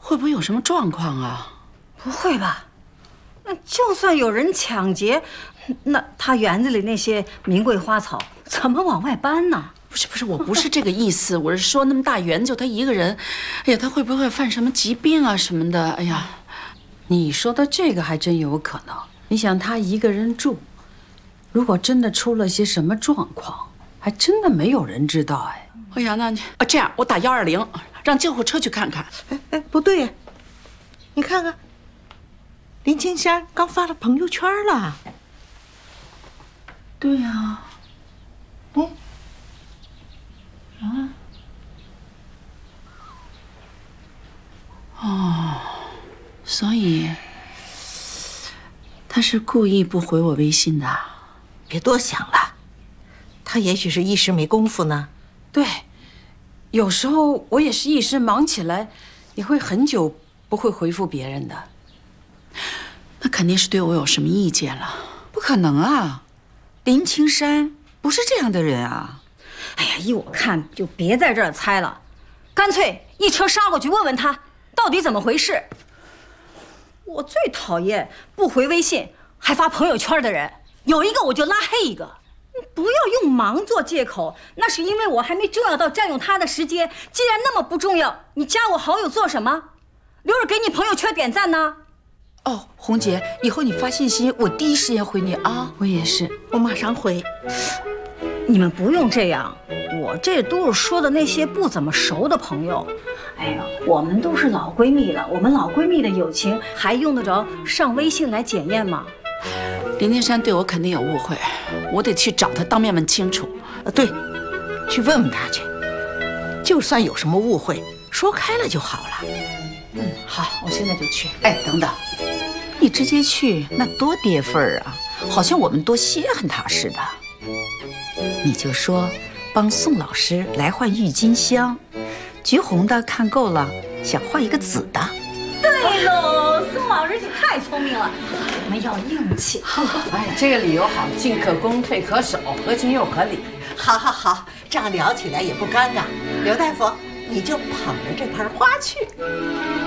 会不会有什么状况啊？ 不会吧？那就算有人抢劫，那他园子里那些名贵花草怎么往外搬呢？ 不是，我不是这个意思，我是说那么大园子就他一个人，哎呀，他会不会犯什么疾病啊什么的？哎呀， 你说的这个还真有可能。你想他一个人住，如果真的出了些什么状况，还真的没有人知道哎。 哎呀，那这样我打120，让救护车去看看。 哎，不对呀，你看看，林青山刚发了朋友圈了。 对呀，所以他是故意不回我微信的。 别多想了，他也许是一时没功夫呢。 对，有时候我也是一时忙起来，也会很久不会回复别人的。 那肯定是对我有什么意见了。 不可能啊，林青山不是这样的人啊。 哎呀，依我看就别在这儿猜了，干脆一车杀过去问问他到底怎么回事。我最讨厌不回微信还发朋友圈的人，有一个我就拉黑一个。你不要用忙做借口，那是因为我还没重要到占用他的时间。既然那么不重要，你加我好友做什么？留着给你朋友圈点赞呢？ 哦，红姐，以后你发信息，我第一时间回你啊。 我也是， 我马上回。 你们不用这样，我这都是说的那些不怎么熟的朋友。哎呀，我们都是老闺蜜了，我们老闺蜜的友情还用得着上微信来检验吗？ 林青山对我肯定有误会，我得去找他当面问清楚。 对，去问问他去。就算有什么误会，说开了就好了。 好，我现在就去。 哎，等等，你直接去那多跌份儿啊，好像我们多稀罕他似的。你就说帮宋老师来换郁金香，橘红的看够了，想换一个紫的。 对喽，宋老师你太聪明了，我们要硬气。 哎，这个理由好，进可攻，退可守，合情又合理。 好，这样聊起来也不尴尬。刘大夫，你就捧着这盆花去。